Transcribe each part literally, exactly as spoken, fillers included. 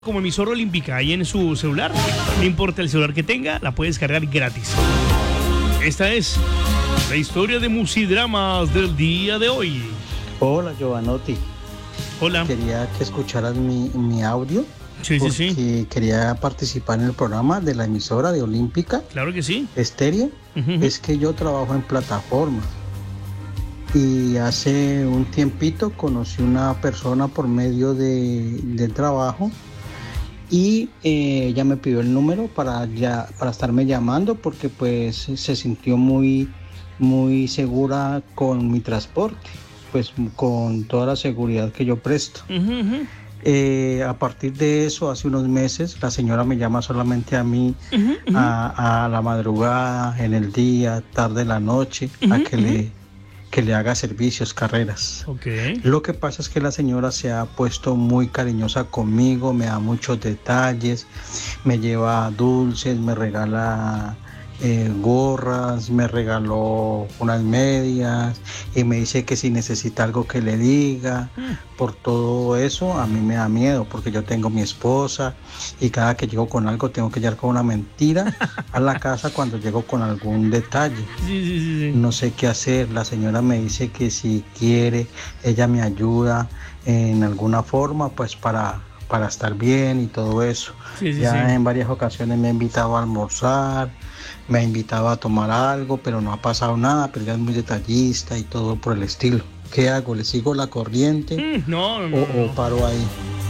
Como emisora olímpica ahí en su celular, no importa el celular que tenga, la puedes cargar gratis. Esta es la historia de Musidramas del día de hoy. Hola, Giovanotti. Hola. Quería que escucharas mi, mi audio. Sí, porque sí, sí. Quería participar en el programa de la emisora de Olímpica. Claro que sí. Estéreo. Uh-huh. Es que yo trabajo en plataformas. Y hace un tiempito conocí una persona por medio de, de trabajo. Y eh, ella me pidió el número para, ya, para estarme llamando porque pues se sintió muy, muy segura con mi transporte, pues con toda la seguridad que yo presto. Uh-huh, uh-huh. Eh, a partir de eso, hace unos meses, la señora me llama solamente a mí, uh-huh, uh-huh. A, a la madrugada, en el día, tarde, la noche, uh-huh, a que uh-huh. le... que le haga servicios, carreras. Okay. Lo que pasa es que la señora se ha puesto muy cariñosa conmigo, me da muchos detalles, me lleva dulces, me regala eh, gorras, me regaló unas medias y me dice que si necesita algo que le diga. Mm. Por todo eso a mí me da miedo porque yo tengo mi esposa y cada que llego con algo tengo que llegar con una mentira a la casa cuando llego con algún detalle. Sí, sí, sí, sí. No sé qué hacer. La señora me dice que si quiere ella me ayuda en alguna forma pues para, para estar bien y todo eso. Sí, sí, ya sí. En varias ocasiones me ha invitado a almorzar, me ha invitado a tomar algo, pero no ha pasado nada, pero ella es muy detallista y todo por el estilo. ¿Qué hago? ¿Le sigo la corriente? Mm, no, no, o, no. o paro ahí?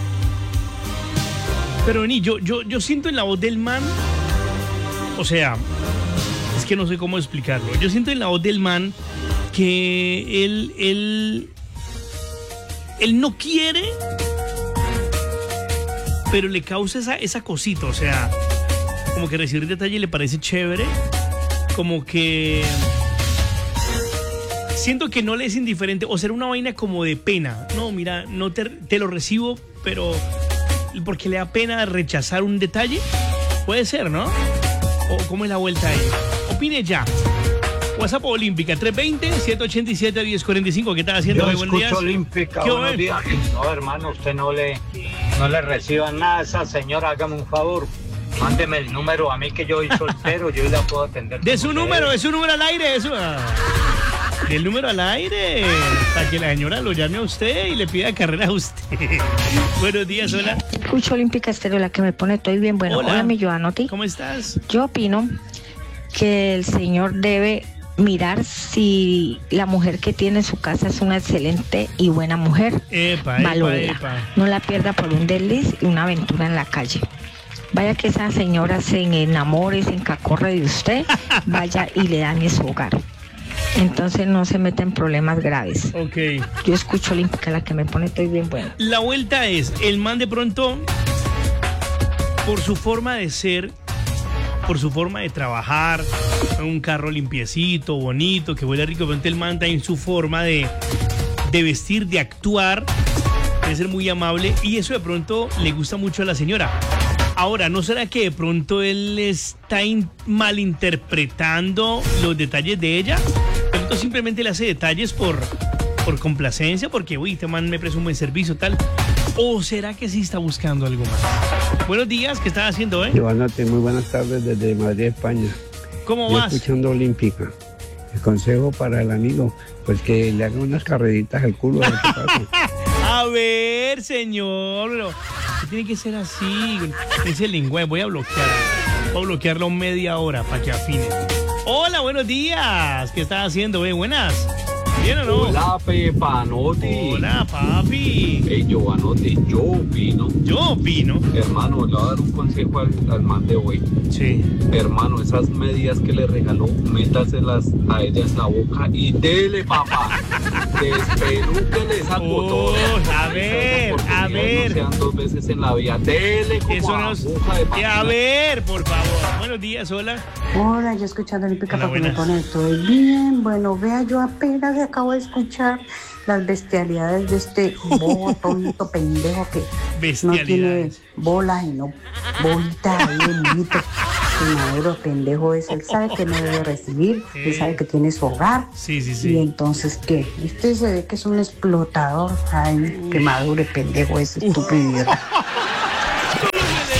Pero vení, yo, yo, yo siento en la voz del man, o sea, es que no sé cómo explicarlo. Yo siento en la voz del man que él, él, él no quiere, pero le causa esa, esa cosita, o sea, como que recibir detalle le parece chévere, como que siento que no le es indiferente, o será una vaina como de pena. No, mira, no te, te lo recibo, pero porque le da pena rechazar un detalle. Puede ser, ¿no? ¿O cómo es la vuelta ahí? Opine ya. WhatsApp Olímpica, tres dos cero, siete ocho siete, uno cero cuatro cinco. ¿Qué estás haciendo? Yo escucho días? Olímpica, ¿Qué buenos días. No, hermano, usted no le, no le reciba nada a esa señora, hágame un favor. Mándeme el número a mí que yo soy soltero, yo la puedo atender. De su número, de su número al aire, eso. El número al aire, para que la señora lo llame a usted y le pida carrera a usted. Buenos días, hola. Escucho Olímpica Estéreo, la que me pone estoy bien bueno. Hola, hola mi Giovanotti. ¿Cómo estás? Yo opino que el señor debe mirar si la mujer que tiene en su casa es una excelente y buena mujer. Epa, Valórela. epa, epa. No la pierda por un desliz y una aventura en la calle. Vaya que esa señora se enamore, se encacorre de usted, vaya y le dañe su hogar. Entonces no se meta en problemas graves. Ok. Yo escucho Olímpica, la que me pone estoy bien buena. La vuelta es, el man de pronto, por su forma de ser, por su forma de trabajar, un carro limpiecito, bonito, que huele rico, pero el man está en su forma de, de vestir, de actuar, de ser muy amable, y eso de pronto le gusta mucho a la señora. Ahora, ¿no será que de pronto él está in- malinterpretando los detalles de ella? De pronto simplemente le hace detalles por, por complacencia, porque, uy, este man me presta un buen servicio, tal. ¿O será que sí está buscando algo más? Buenos días, ¿qué estás haciendo, eh? Giovanotti, muy buenas tardes desde Madrid, España. ¿Cómo Yo vas? escuchando Olímpica. El consejo para el amigo, pues que le haga unas carreritas al culo. A ver qué pasa. A ver, señor, pero tiene que ser así. Ese lingüe, voy a bloquear. Voy a bloquearlo media hora para que afine. Hola, buenos días. ¿Qué estás haciendo, eh? Buenas. ¿Bien o no? Hola, Pepanotti. Hola, papi. Hey, Giovanotti, yo opino. Yo opino. Hermano, le voy a dar un consejo al, al man de hoy. Sí. Hermano, esas medias que le regaló, métaselas a ella en la boca y dele, papá. Despelúquele esa Oh, cotorra. a ver, a ver. No sean dos veces en la vida. Dele como Eso no es- aguja de Eh, papá. A ver, por favor. Buenos días, hola. Hola, yo escuchando Olímpica Hola, porque me buenas. pone estoy bien. Bueno, vea, yo apenas acabo de escuchar las bestialidades de este bobo tonto pendejo que no tiene Bestialidades. bolas y no bolitas ahí, el niñito. El maduro pendejo es, él sabe que no debe recibir, él sabe que tiene su hogar. Sí, sí, Y sí. entonces, ¿qué? Este se ve que es un explotador. Ay, que madure pendejo ese estúpido idiota.